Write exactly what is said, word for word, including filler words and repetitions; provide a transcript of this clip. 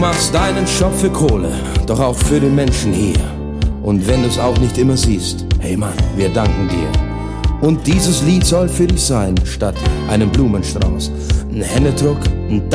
Du machst deinen Job für Kohle, doch auch für den Menschen hier. Und wenn du's auch nicht immer siehst, hey Mann, wir danken dir. Und dieses Lied soll für dich sein, statt einem Blumenstrauß, ein Händedruck, ein